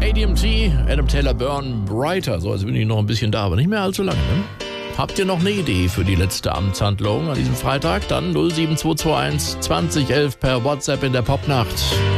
ADMT, Adam Taylor Byrne, Brighter. So, jetzt bin ich noch ein bisschen da, aber nicht mehr allzu lange, ne? Habt ihr noch eine Idee für die letzte Amtshandlung an diesem Freitag? Dann 07221 2011 per WhatsApp in der Popnacht.